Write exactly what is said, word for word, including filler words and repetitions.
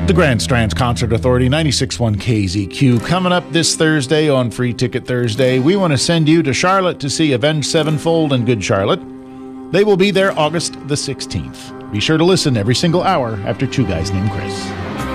The Grand Strands Concert Authority, ninety-six point one K Z Q. Coming up this Thursday on Free Ticket Thursday, we want to send you to Charlotte to see Avenged Sevenfold and Good Charlotte. They will be there August the sixteenth. Be sure to listen every single hour after Two Guys Named Chris.